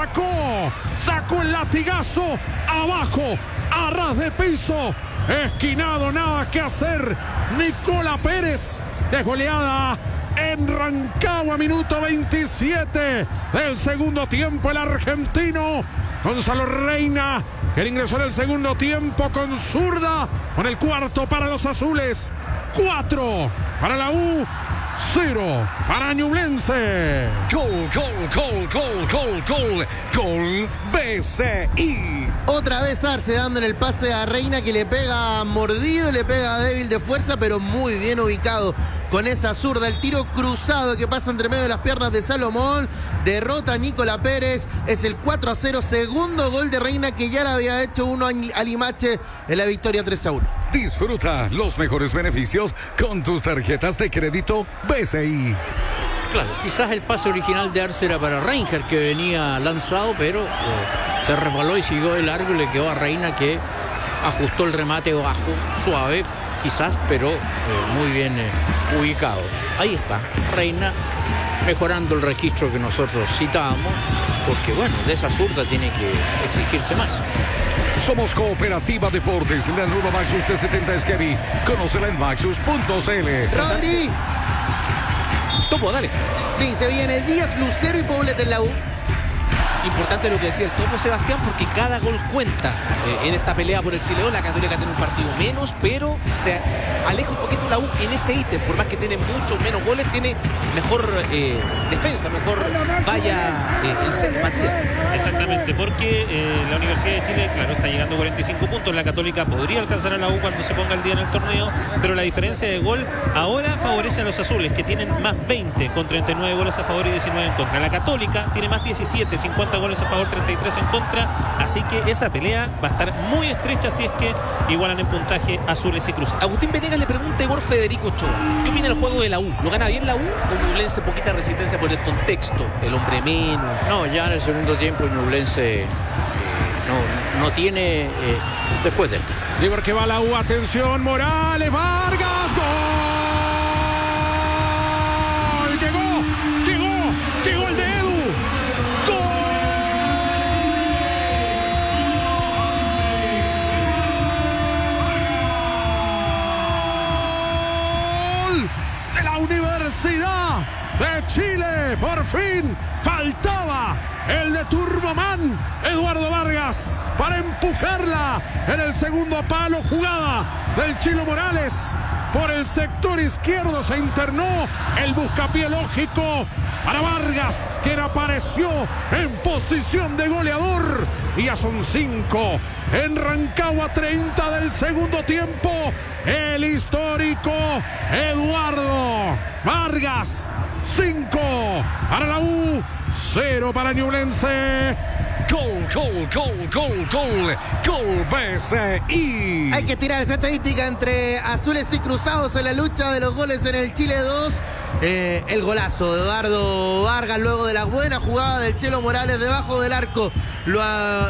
sacó el latigazo abajo, a ras de piso, esquinado, nada que hacer. Nicola Pérez, desgoleada en Rancagua, minuto 27 del segundo tiempo. El argentino Gonzalo Reina, que ingresó en el segundo tiempo con zurda, con el cuarto para los azules, 4 para la U, 0 para Ñublense. Gol BCI. Otra vez Arce dándole el pase a Reina, que le pega mordido, le pega débil de fuerza, pero muy bien ubicado con esa zurda. El tiro cruzado que pasa entre medio de las piernas de Salomón, derrota a Nicola Pérez. Es el 4-0, segundo gol de Reina, que ya le había hecho uno a Limache en la victoria 3-1. Disfruta los mejores beneficios con tus tarjetas de crédito BCI. Claro, quizás el pase original de Arce era para Reinger, que venía lanzado, pero se resbaló y siguió de largo y le quedó a Reina, que ajustó el remate bajo, suave, quizás, pero muy bien ubicado. Ahí está, Reina mejorando el registro que nosotros citábamos, porque bueno, de esa zurda tiene que exigirse más. Somos Cooperativa Deportes, la nueva Maxus T70 Chevy. Conócela en maxus.cl. Rodri. Topo, dale. Sí, se viene Díaz, Lucero y Poblete en la U. Importante lo que decía el Topo, Sebastián, porque cada gol cuenta en esta pelea por el Chile 2. La Católica tiene un partido menos, pero se aleja un poquito la U en ese ítem. Por más que tiene muchos menos goles, tiene mejor defensa, mejor valla en ser batida. Exactamente, porque la Universidad de Chile, claro, está llegando a 45 puntos. La Católica podría alcanzar a la U cuando se ponga el día en el torneo, pero la diferencia de gol ahora favorece a los azules, que tienen más 20 con 39 goles a favor y 19 en contra. La Católica tiene más 17, 50 goles a favor, 33 en contra. Así que esa pelea va a estar muy estrecha si es que igualan en puntaje azules y cruces. Agustín Venegas le pregunta a Igor Federico Ochoa: ¿qué opina del juego de la U? ¿Lo gana bien la U o Ñublense poquita resistencia por el contexto? El hombre menos. No, ya en el segundo tiempo Ñublense no tiene después de esto. Libre que va la U, atención, Morales, Vargas, gol. Llegó el de Edu. Gol de la Universidad de Chile, por fin. Faltaba el de Turboman, Eduardo Vargas, para empujarla en el segundo palo. Jugada del Chilo Morales por el sector izquierdo, se internó el buscapié lógico para Vargas, quien apareció en posición de goleador. Y ya son 5 en Rancagua, 30 del segundo tiempo. El histórico Eduardo Vargas, 5 para la U, 0 para Ñublense. Gol BCI. Hay que tirar esa estadística entre azules y cruzados en la lucha de los goles en el Chile 2. El golazo de Eduardo Vargas luego de la buena jugada del Chelo Morales debajo del arco.